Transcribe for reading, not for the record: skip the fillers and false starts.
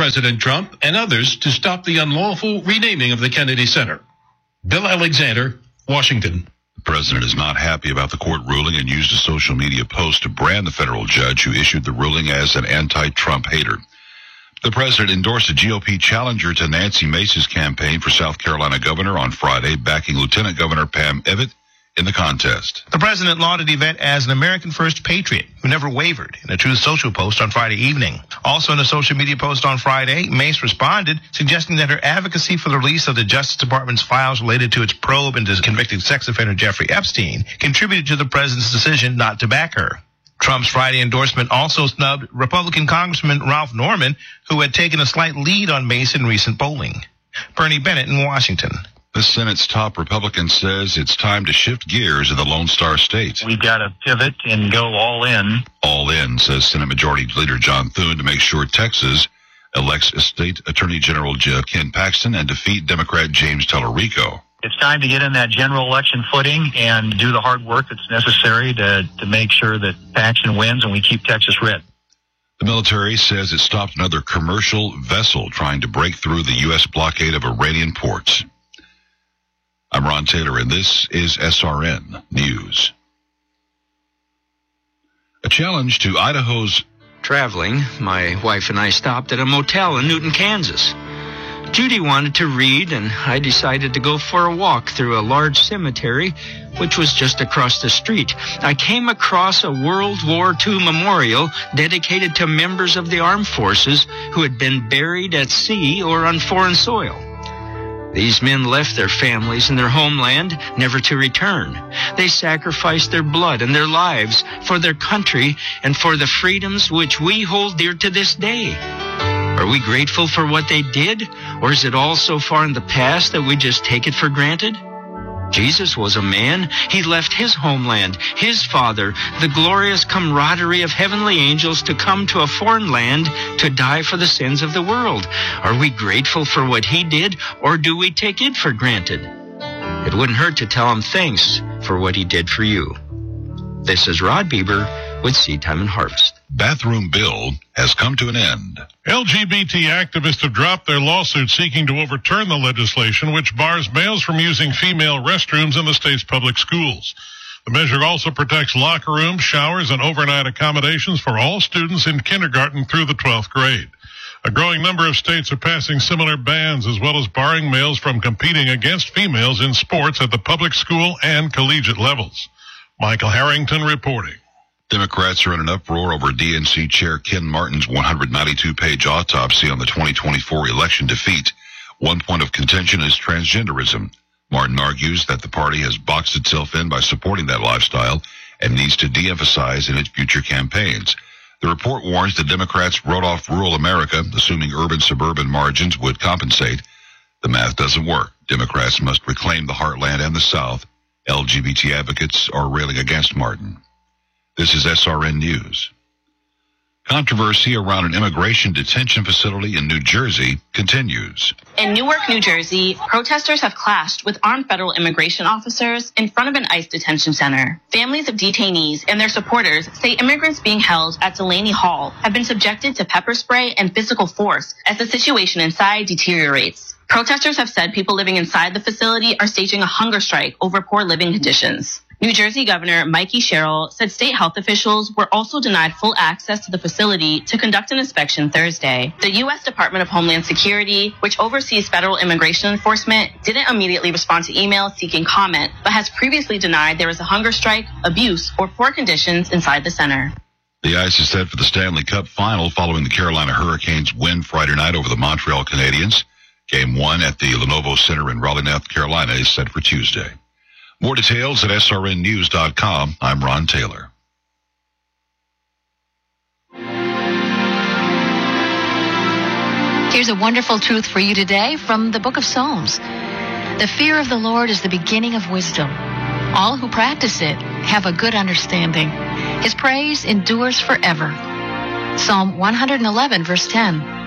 President Trump and others to stop the unlawful renaming of the Kennedy Center. Bill Alexander, Washington. The president is not happy about the court ruling and used a social media post to brand the federal judge who issued the ruling as an anti-Trump hater. The president endorsed a GOP challenger to Nancy Mace's campaign for South Carolina governor on Friday, backing Lieutenant Governor Pam Evitt in the contest. The president lauded Yvette as an American First patriot who never wavered in a Truth Social post on Friday evening. Also in a social media post on Friday, Mace responded, suggesting that her advocacy for the release of the Justice Department's files related to its probe into convicted sex offender Jeffrey Epstein contributed to the president's decision not to back her. Trump's Friday endorsement also snubbed Republican Congressman Ralph Norman, who had taken a slight lead on Mace in recent polling. Bernie Bennett in Washington. The Senate's top Republican says it's time to shift gears in the Lone Star State. We've got to pivot and go all in. All in, says Senate Majority Leader John Thune, to make sure Texas elects State Attorney General Ken Paxton and defeat Democrat James Tallarico. It's time to get in that general election footing and do the hard work that's necessary to make sure that Paxton wins and we keep Texas red. The military says it stopped another commercial vessel trying to break through the U.S. blockade of Iranian ports. I'm Ron Taylor, and this is SRN News. A challenge to Idaho's traveling. My wife and I stopped at a motel in Newton, Kansas. Judy wanted to read, and I decided to go for a walk through a large cemetery, which was just across the street. I came across a World War II memorial dedicated to members of the armed forces who had been buried at sea or on foreign soil. These men left their families and their homeland never to return. They sacrificed their blood and their lives for their country and for the freedoms which we hold dear to this day. Are we grateful for what they did, or is it all so far in the past that we just take it for granted? Jesus was a man. He left his homeland, his father, the glorious camaraderie of heavenly angels to come to a foreign land to die for the sins of the world. Are we grateful for what he did, or do we take it for granted? It wouldn't hurt to tell him thanks for what he did for you. This is Rod Bieber with Seed Time and Harvest. bathroom bill has come to an end. LGBT activists have dropped their lawsuit seeking to overturn the legislation which bars males from using female restrooms in the state's public schools. The measure also protects locker rooms, showers, and overnight accommodations for all students in kindergarten through the 12th grade. A growing number of states are passing similar bans, as well as barring males from competing against females in sports at the public school and collegiate levels. Michael Harrington reporting. Democrats are in an uproar over DNC Chair Ken Martin's 192-page autopsy on the 2024 election defeat. One point of contention is transgenderism. Martin argues that the party has boxed itself in by supporting that lifestyle and needs to de-emphasize in its future campaigns. The report warns that Democrats wrote off rural America, assuming urban-suburban margins would compensate. The math doesn't work. Democrats must reclaim the heartland and the South. LGBT advocates are railing against Martin. This is SRN News. Controversy around an immigration detention facility in New Jersey continues. In Newark, New Jersey, protesters have clashed with armed federal immigration officers in front of an ICE detention center. Families of detainees and their supporters say immigrants being held at Delaney Hall have been subjected to pepper spray and physical force as the situation inside deteriorates. Protesters have said people living inside the facility are staging a hunger strike over poor living conditions. New Jersey Governor Mikey Sherrill said state health officials were also denied full access to the facility to conduct an inspection Thursday. The U.S. Department of Homeland Security, which oversees federal immigration enforcement, didn't immediately respond to emails seeking comment, but has previously denied there is a hunger strike, abuse, or poor conditions inside the center. The ice is set for the Stanley Cup final following the Carolina Hurricanes' win Friday night over the Montreal Canadiens. Game 1 at the Lenovo Center in Raleigh, North Carolina is set for Tuesday. More details at srnnews.com. I'm Ron Taylor. Here's a wonderful truth for you today from the book of Psalms. The fear of the Lord is the beginning of wisdom. All who practice it have a good understanding. His praise endures forever. Psalm 111, verse 10.